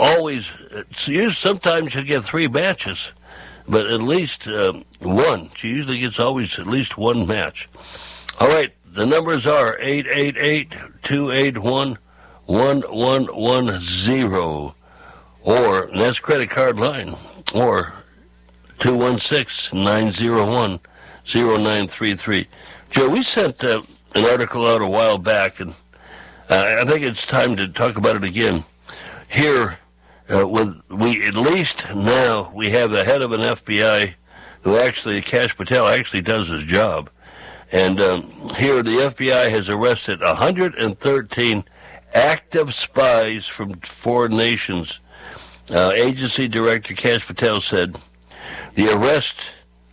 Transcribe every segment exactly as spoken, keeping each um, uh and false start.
always, it's usually, sometimes you get three matches, but at least um, one. She usually gets always at least one match. All right, the numbers are eight eight eight, two eight one, one one one zero, or, and that's credit card line, or two one six, nine zero one, zero nine three three. Joe, we sent uh, an article out a while back, and uh, I think it's time to talk about it again. Here, uh, with we at least now we have the head of an F B I who actually, Kash Patel, actually does his job. And um, here the F B I has arrested one hundred thirteen active spies from foreign nations. Uh, Agency Director Kash Patel said, the arrests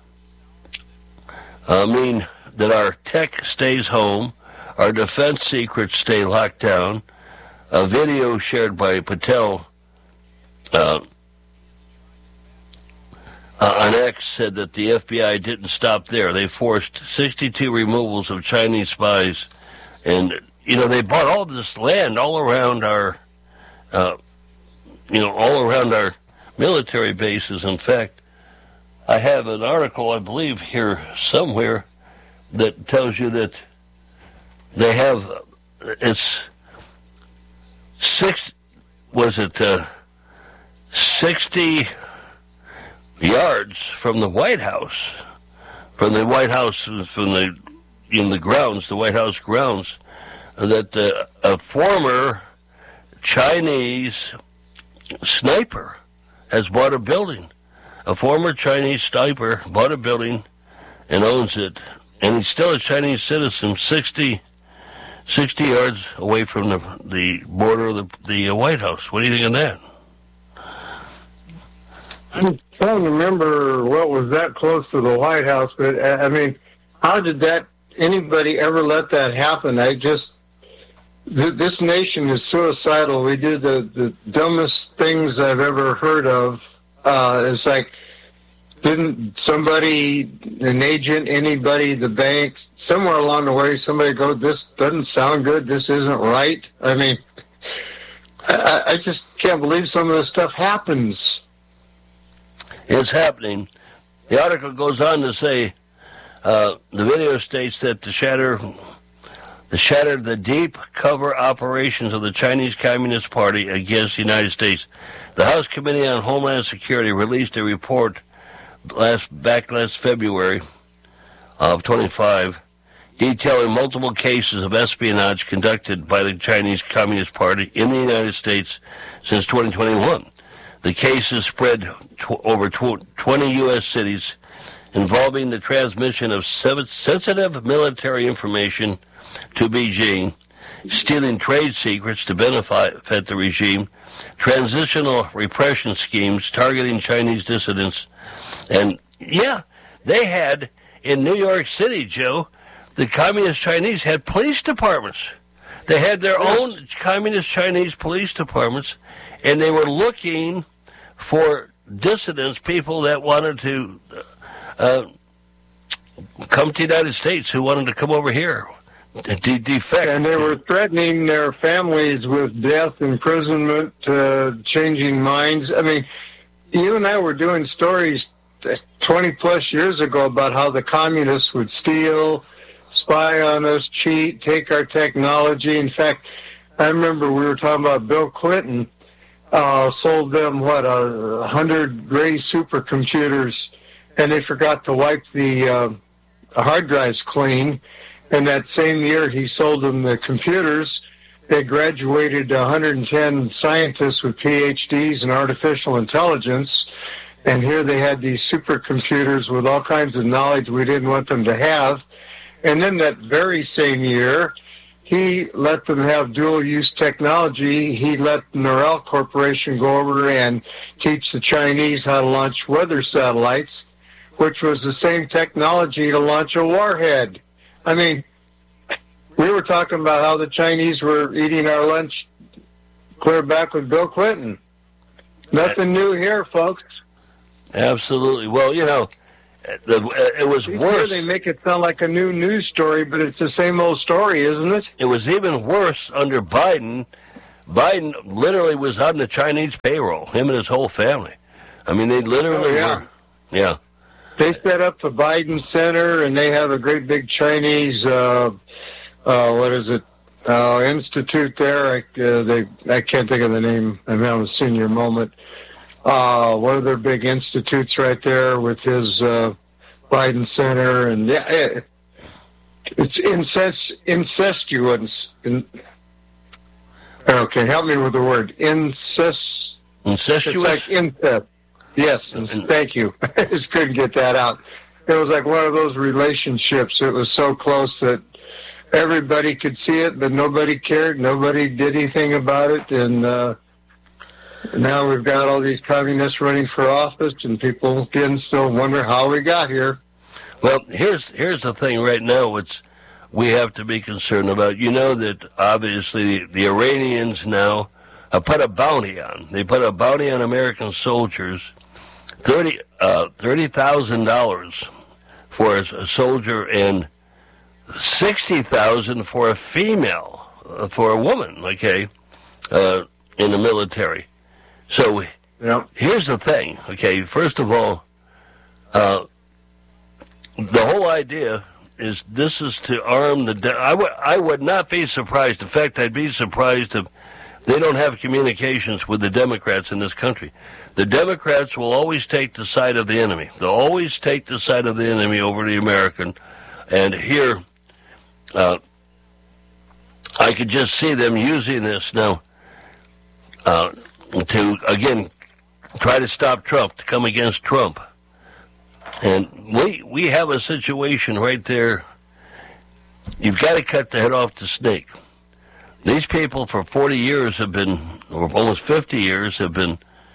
uh, mean that our tech stays home, our defense secrets stay locked down. A video shared by Patel uh, uh, on X said that the F B I didn't stop there. They forced sixty-two removals of Chinese spies. And, you know, they bought all this land all around our, uh, you know, all around our military bases. In fact, I have an article, I believe, here somewhere that tells you that they have, it's six, was it uh, sixty yards from the White House, from the White House, from the, in the grounds, the White House grounds, that uh, a former Chinese sniper has bought a building. A former Chinese sniper bought a building and owns it, and he's still a Chinese citizen, sixty, sixty yards away from the the border of the, the White House. What do you think of that? I'm trying to remember what was that close to the White House, but, I mean, how did that, anybody ever let that happen? I just, th- this nation is suicidal. We do the, the dumbest things I've ever heard of. Uh, it's like, didn't somebody, an agent, anybody, the bank, somewhere along the way, somebody go, this doesn't sound good, this isn't right? I mean, I, I just can't believe some of this stuff happens. It's happening. The article goes on to say, uh, the video states that the shatter, the shattered the deep cover operations of the Chinese Communist Party against the United States. The House Committee on Homeland Security released a report last back last February of twenty-five, detailing multiple cases of espionage conducted by the Chinese Communist Party in the United States since twenty twenty-one. The cases spread tw- over tw- twenty U S cities, involving the transmission of sensitive military information to Beijing, stealing trade secrets to benefit the regime, transitional repression schemes targeting Chinese dissidents. And, yeah, they had, in New York City, Joe, the Communist Chinese had police departments. They had their own Communist Chinese police departments, and they were looking for dissidents, people that wanted to uh, come to the United States, who wanted to come over here. De- defect. And they were threatening their families with death, imprisonment, uh, changing minds. I mean, you and I were doing stories twenty plus years ago about how the communists would steal, spy on us, cheat, take our technology. In fact, I remember we were talking about Bill Clinton uh, sold them, what, a hundred Gray supercomputers, and they forgot to wipe the uh, hard drives clean. And that same year, he sold them the computers. They graduated one hundred ten scientists with P H Ds in artificial intelligence. And here they had these supercomputers with all kinds of knowledge we didn't want them to have. And then that very same year, he let them have dual-use technology. He let Norel Corporation go over and teach the Chinese how to launch weather satellites, which was the same technology to launch a warhead. I mean, we were talking about how the Chinese were eating our lunch clear back with Bill Clinton. Nothing new here, folks. Absolutely. Well, you know, the, it was worse. They make it sound like a new news story, but it's the same old story, isn't it? It was even worse under Biden. Biden literally was on the Chinese payroll, him and his whole family. I mean, they literally oh, yeah. were. Yeah. They set up the Biden Center, and they have a great big Chinese, uh, uh, what is it, uh, institute there. I, uh, they, I can't think of the name. I'm having a senior moment. Uh, one of their big institutes right there with his uh, Biden Center. And yeah, it, it's incest, incestuous. In, okay, help me with the word. Incest. Incestuous? It's like incest. Yes, thank you. I just couldn't get that out. It was like one of those relationships. It was so close that everybody could see it, but nobody cared. Nobody did anything about it. And uh, now we've got all these communists running for office, and people again still wonder how we got here. Well, here's here's the thing right now. It's we have to be concerned about. You know that obviously the, the Iranians now uh, put a bounty on. They put a bounty on American soldiers. Thirty uh, thirty thousand dollars for a, a soldier and sixty thousand for a female, uh, for a woman. Okay, uh, in the military. So yep. Here's the thing. Okay, first of all, uh, the whole idea is this is to arm the. De- I would I would not be surprised. In fact, I'd be surprised if they don't have communications with the Democrats in this country. The Democrats will always take the side of the enemy. They'll always take the side of the enemy over the American. And here, uh, I could just see them using this now uh, to, again, try to stop Trump, to come against Trump. And we we have a situation right there. You've got to cut the head off the snake. These people for forty years have been, or almost fifty years, have been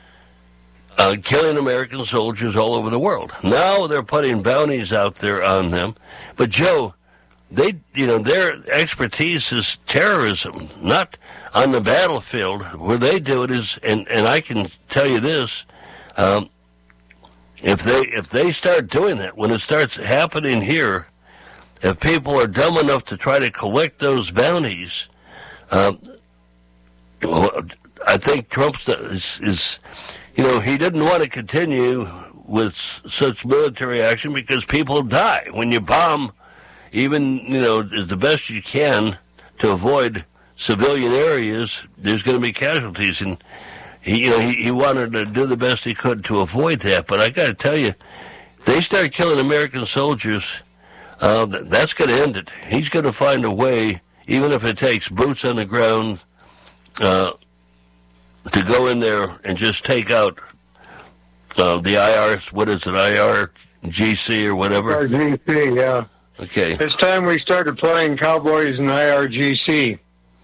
uh, killing American soldiers all over the world. Now they're putting bounties out there on them. But Joe, they, you know, their expertise is terrorism, not on the battlefield. Where they do it is, and, and I can tell you this, um, if they if they start doing that, when it starts happening here, if people are dumb enough to try to collect those bounties, Um, I think Trump is, is, you know, he didn't want to continue with such military action because people die. When you bomb, even, you know, as the best you can to avoid civilian areas, there's going to be casualties. And, he, you know, he, he wanted to do the best he could to avoid that. But I got to tell you, if they start killing American soldiers, uh, that's going to end it. He's going to find a way, even if it takes boots on the ground, uh, to go in there and just take out uh, the I R, what is it, I R G C or whatever? I R G C, yeah. Okay. It's time we started playing Cowboys and I R G C.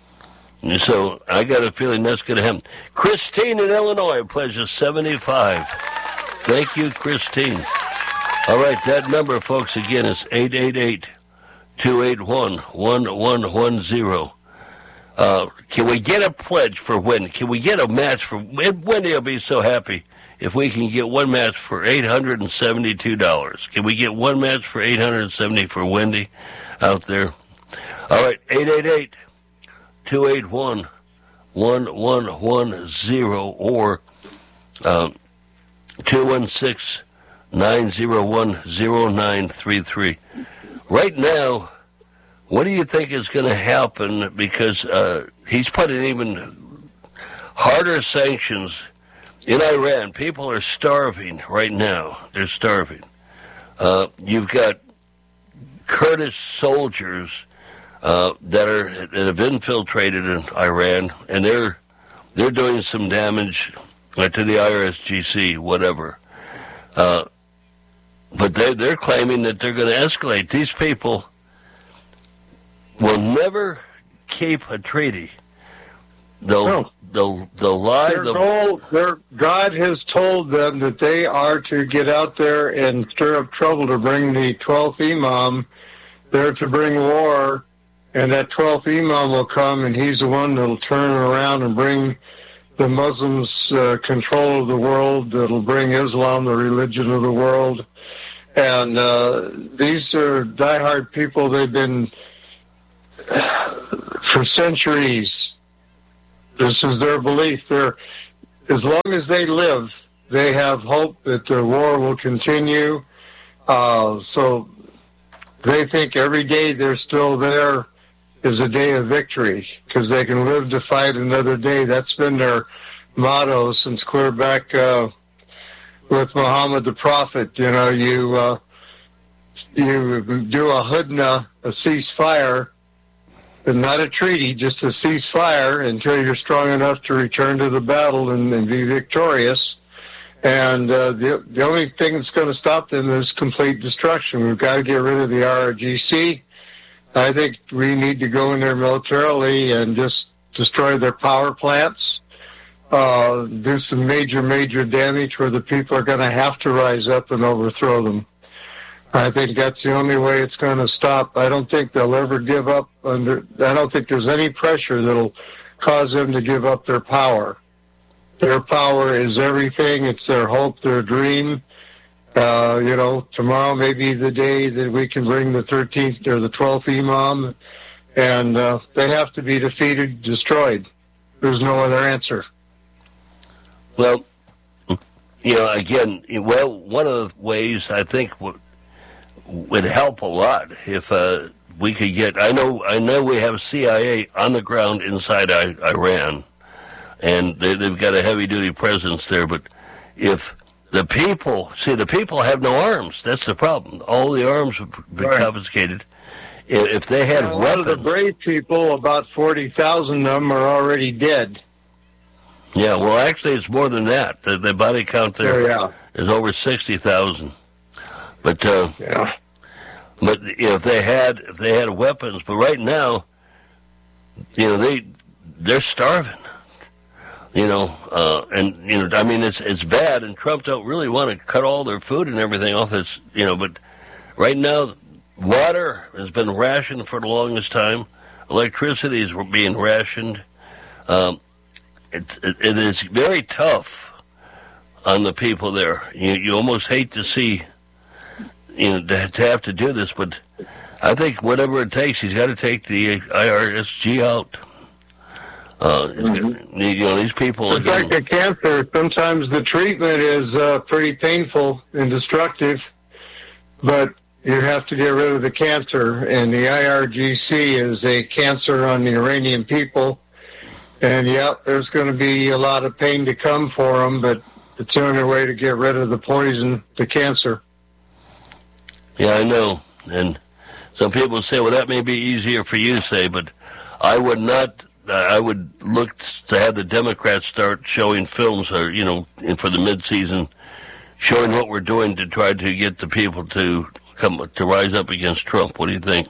So I got a feeling that's going to happen. Christine in Illinois pledges seventy-five. Thank you, Christine. All right, that number, folks, again, is eight eight eight, two eight one, one one one zero. Uh, can we get a pledge for Wendy? Can we get a match for Wendy? Will be so happy if we can get one match for eight hundred seventy-two dollars. Can we get one match for eight hundred seventy dollars for Wendy out there? All right, eight eight eight, two eight one, one one one zero or um, two one six, nine zero one, zero nine three three. Right now, what do you think is going to happen? Because uh, he's putting even harder sanctions in Iran. People are starving right now. They're starving. Uh, you've got Kurdish soldiers uh, that are that have infiltrated in Iran, and they're they're doing some damage uh, to the I R G C, whatever. Uh, but they they're claiming that they're going to escalate. These people will never keep a treaty. They'll no. they'll they'll lie. Their they'll, goal, their, God has told them that they are to get out there and stir up trouble to bring the twelfth Imam. They're to bring war, and that twelfth Imam will come, and he's the one that'll turn around and bring the Muslims uh, control of the world. That'll bring Islam, the religion of the world. And uh, these are diehard people. They've been for centuries This is their belief. They're, as long as they live, they have hope that the war will continue. Uh, so they think every day they're still there is a day of victory because they can live to fight another day. That's been their motto since clear back uh, with Muhammad the Prophet. You know, you uh, you do a hudna, a ceasefire, but not a treaty, just a ceasefire until you're strong enough to return to the battle and, and be victorious. And uh, the, the only thing that's going to stop them is complete destruction. We've got to get rid of the R R G C. I think we need to go in there militarily and just destroy their power plants, uh, do some major, major damage where the people are going to have to rise up and overthrow them. I think that's the only way it's going to stop. I don't think they'll ever give up under, I don't think there's any pressure that'll cause them to give up their power. Their power is everything. It's their hope, their dream. Uh, you know, tomorrow may be the day that we can bring the thirteenth or the twelfth Imam, and uh, they have to be defeated, destroyed. There's no other answer. Well, you know, again, well, one of the ways I think would, would help a lot if uh, we could get. I know, I know, we have C I A on the ground inside I, Iran, and they, they've got a heavy-duty presence there. But if the people, see, the people have no arms. That's the problem. All the arms have been Right. confiscated. If they had a weapons, lot of the brave people, about forty thousand of them, are already dead. yeah. Well, actually, it's more than that. The, the body count there Oh, yeah. is over sixty thousand. But uh, Yeah. but you know, if they had if they had weapons, but right now, you know, they they're starving. You know, uh, and you know, I mean, it's it's bad, and Trump don't really want to cut all their food and everything off. This, you know, but right now, water has been rationed for the longest time. Electricity is being rationed. Um, it, it, it is very tough on the people there. You you almost hate to see, you know, to, to have to do this, but I think whatever it takes, he's got to take the I R S G out. Uh, mm-hmm. You know, these people. It's like a cancer. Sometimes the treatment is uh, pretty painful and destructive, but you have to get rid of the cancer. And the I R G C is a cancer on the Iranian people. And, yeah, there's going to be a lot of pain to come for them, but it's the only way to get rid of the poison, the cancer. Yeah, I know. And some people say, well, that may be easier for you, say, but I would not. I would look to have the Democrats start showing films, or you know, for the mid-season, showing what we're doing to try to get the people to come to rise up against Trump. What do you think?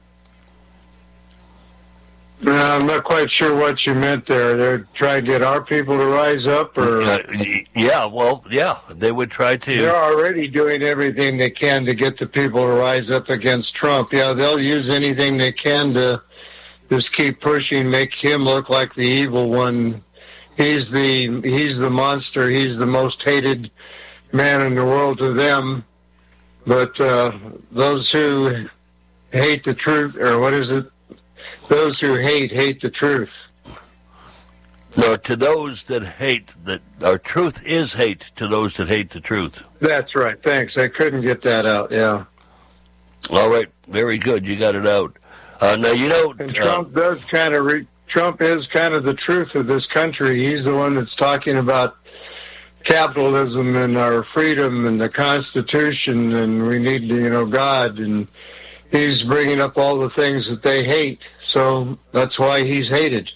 No, I'm not quite sure what you meant there. They're trying to get our people to rise up, or uh, yeah, well, yeah, they would try to. They're already doing everything they can to get the people to rise up against Trump. Yeah, they'll use anything they can to just keep pushing, make him look like the evil one. He's the he's the monster. He's the most hated man in the world to them. But uh, those who hate the truth, or what is it? Those who hate hate the truth. No, to those that hate, that our truth is hate to those that hate the truth. That's right. Thanks. I couldn't get that out. Yeah. All right. Very good. You got it out. Uh, now, you know, and Trump uh, does kind of re- Trump is kind of the truth of this country. He's the one that's talking about capitalism and our freedom and the Constitution, and we need, you know, God, and he's bringing up all the things that they hate. So that's why he's hated.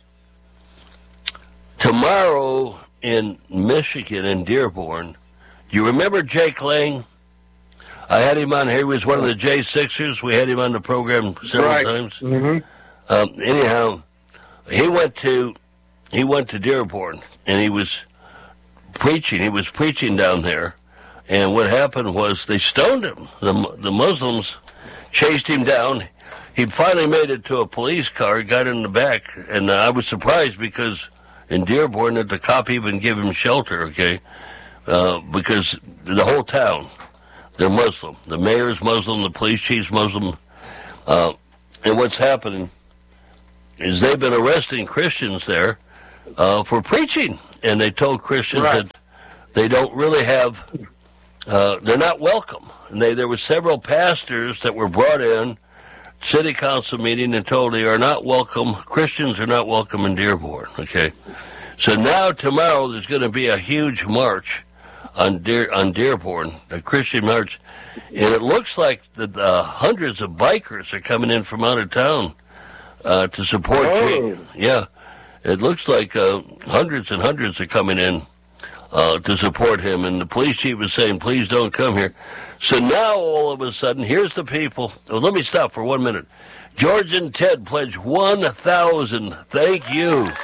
Tomorrow in Michigan, in Dearborn, do you remember Jake Lang? I had him on here. He was one of the J Sixers. We had him on the program several right. times. Mm-hmm. Um, anyhow, he went to he went to Dearborn, and he was preaching. He was preaching down there, and what happened was they stoned him. The, the Muslims chased him down. He finally made it to a police car, got in the back, and I was surprised because in Dearborn that the cop even gave him shelter, okay, uh, because the whole town, they're Muslim. The mayor's Muslim, the police chief's Muslim, uh, and what's happening is they've been arresting Christians there uh, for preaching, and they told Christians Right. that they don't really have, uh, they're not welcome. And they, there were several pastors that were brought in, city council meeting, and told they are not welcome, Christians are not welcome in Dearborn, okay? So now tomorrow there's going to be a huge march on Dear, on Dearborn, a Christian march, and it looks like that uh, hundreds of bikers are coming in from out of town uh, to support Oh. Jay. Yeah, it looks like uh, hundreds and hundreds are coming in uh, to support him, and the police chief was saying, please don't come here. So now all of a sudden, here's the people. Oh, let me stop for one minute. George and Ted pledged one thousand. Thank you.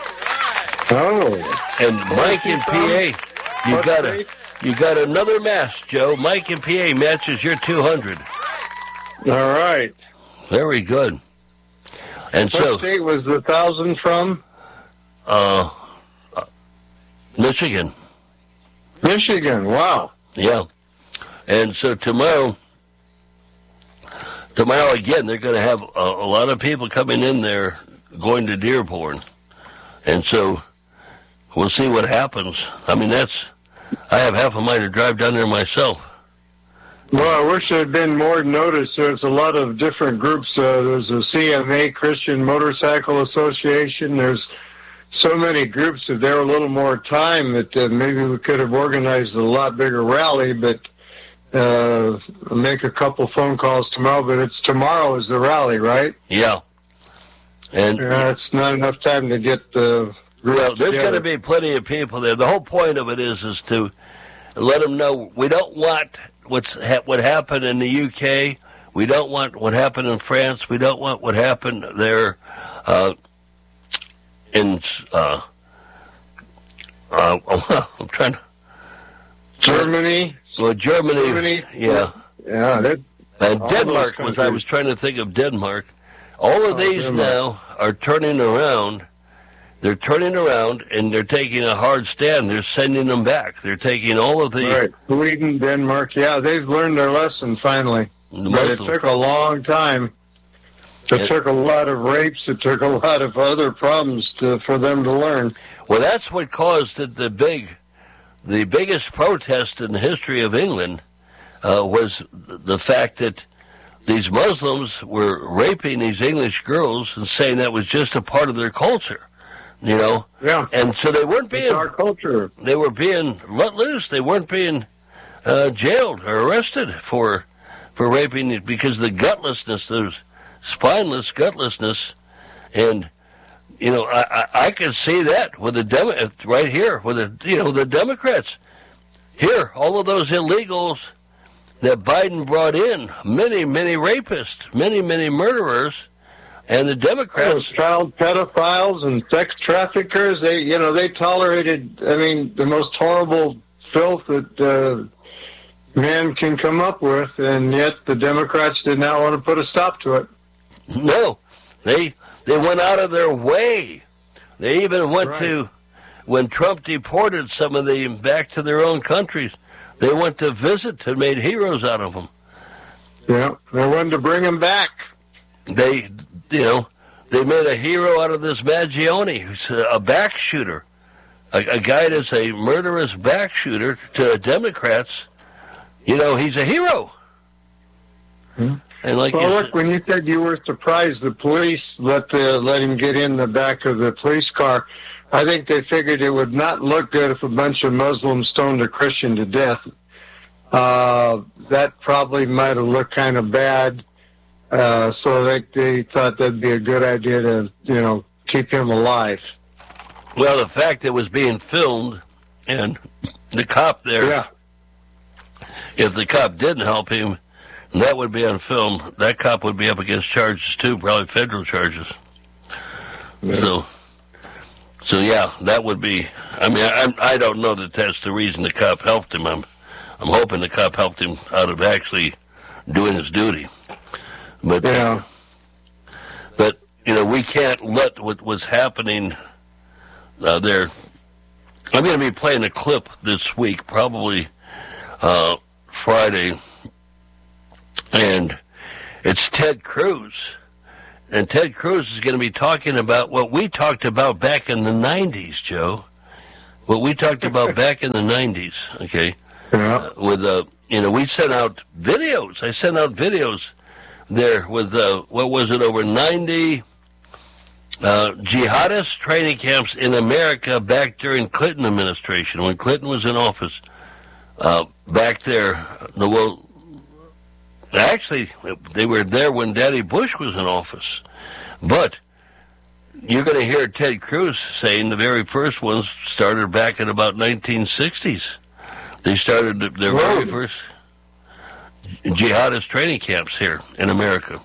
Oh. And Mike in P A, you What got a, state? you got another match, Joe. Mike in P A matches your two hundred. All right. Very good. And What so, state was the thousand from? uh, uh, Michigan, Michigan. Wow. yeah. And so tomorrow, tomorrow again, they're going to have a, a lot of people coming in there going to Dearborn. And so we'll see what happens. I mean, that's, I have half a mind to drive down there myself. Well, I wish there had been more notice. There's a lot of different groups. Uh, there's a C M A, Christian Motorcycle Association. There's so many groups. If there were a little more time, that uh, maybe we could have organized a lot bigger rally. But uh, I'll make a couple phone calls tomorrow. But it's tomorrow is the rally, right? Yeah. And Yeah, it's not enough time to get the groups well, there's going together. to be plenty of people there. The whole point of it is is to let them know we don't want what's ha- what happened in the U K. We don't want what happened in France. We don't want what happened there uh, in. Uh, uh, I'm trying to. Germany. Well, Germany. Germany. Yeah. Yeah, that, And all Denmark those was. I countries. was trying to think of Denmark. All of Oh, these Denmark. now are turning around. They're turning around and they're taking a hard stand. They're sending them back. They're taking all of the, right. Sweden, Denmark. Yeah, they've learned their lesson finally. the But it Muslim- took a long time. It It- took a lot of rapes. It took a lot of other problems to, for them to learn. Well, that's what caused the, the big, the biggest protest in the history of England uh, was the fact that these Muslims were raping these English girls and saying that was just a part of their culture, you know. Yeah. And so they weren't It's being our culture. they were being let loose. They weren't being uh, jailed or arrested for for raping because of the gutlessness, those spineless gutlessness, and you know I, I, I can see that with the Demo- right here with the you know the Democrats here, all of those illegals that Biden brought in, many many rapists, many many murderers, and the Those Democrats. child pedophiles and sex traffickers, they, you know, they tolerated, I mean, the most horrible filth that uh, man can come up with, and yet the Democrats did not want to put a stop to it. No, they they went out of their way. They even went Right. to when Trump deported some of them back to their own countries. They went to visit and made heroes out of them. Yeah, they wanted to bring him back. They, you know, they made a hero out of this Maggione, who's a, a back shooter, a, a guy that's a murderous back shooter to Democrats. You know, he's a hero. Hmm. And like Well, you look, said, when you said you were surprised the police let the, let him get in the back of the police car, I think they figured it would not look good if a bunch of Muslims stoned a Christian to death. Uh, that probably might have looked kind of bad. Uh, so they, they thought that'd be a good idea to, you know, keep him alive. well, the fact it was being filmed and the cop there, Yeah. if the cop didn't help him, that would be on film. That cop would be up against charges too, probably federal charges. Yeah. So, so yeah, that would be. I mean, I, I don't know that that's the reason the cop helped him. I'm, I'm hoping the cop helped him out of actually doing his duty. But, Yeah. but you know, we can't let what was happening uh, there. I'm going to be playing a clip this week, probably uh, Friday, and it's Ted Cruz and Ted Cruz is going to be talking about what we talked about back in the nineties, Joe. What we talked about back in the nineties, okay? Yeah. Uh, with, uh, you know, we sent out videos. I sent out videos there with, uh, what was it, over ninety uh, jihadist training camps in America back during Clinton administration, when Clinton was in office. Uh, back there, the well, actually, they were there when Daddy Bush was in office. But you're going to hear Ted Cruz saying the very first ones started back in about nineteen sixties. They started their very first jihadist training camps here in America.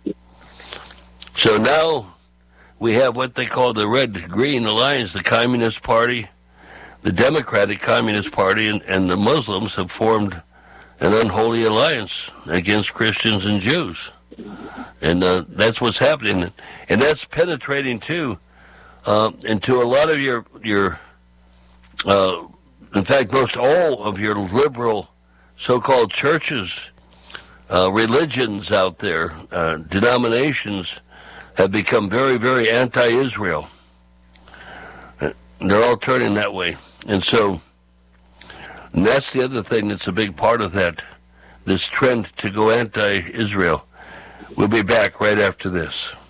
So now we have what they call the Red-Green Alliance, the Communist Party, the Democratic Communist Party, and, and the Muslims have formed an unholy alliance against Christians and Jews. And uh, that's what's happening. And that's penetrating, too, uh, into a lot of your, your uh, in fact, most all of your liberal so-called churches, uh, religions out there, uh, denominations, have become very, very anti-Israel. They're all turning that way. And so, and that's the other thing that's a big part of that, this trend to go anti-Israel. We'll be back right after this.